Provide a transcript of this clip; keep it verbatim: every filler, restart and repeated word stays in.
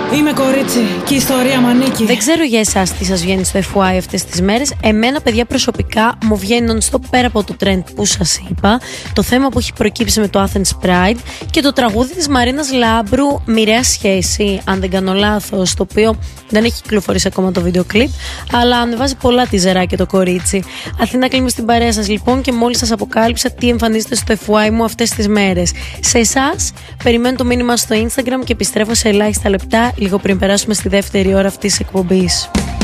Είμαι κορίτσι και η ιστορία μ' ανήκει. Δεν ξέρω για εσάς τι σας βγαίνει στο εφ γουάι αυτές τις μέρες. Εμένα, παιδιά, προσωπικά μου βγαίνει non-stop, πέρα από το trend που σας είπα, το θέμα που έχει προκύψει με το Athens Pride και το τραγούδι της Μαρίνας Λάμπρου, Μοιραία Σχέση, αν δεν κάνω λάθος, το οποίο δεν έχει κυκλοφορήσει ακόμα το βίντεο κλιπ, αλλά ανεβάζει πολλά τιζερά και το κορίτσι. Αθήνα, κλείνουμε στην παρέα σας λοιπόν και μόλις σας αποκάλυψα τι εμφανίζεται στο εφ γουάι μου αυτές τις μέρες. Σε εσάς, περιμένω το μήνυμα στο Instagram και επιστρέφω σε ελάχιστα λεπτά, λίγο πριν περάσουμε στη δεύτερη ώρα αυτής της εκπομπής.